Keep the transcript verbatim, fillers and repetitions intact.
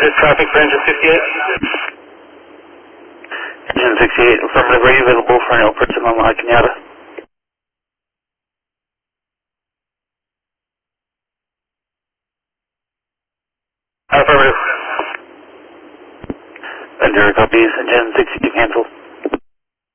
This traffic for engine sixty-eight. Engine sixty-eight, affirmative. Are you available for an person on La Cañada? Affirmative. Vendor copies. Engine sixty-eight cancel.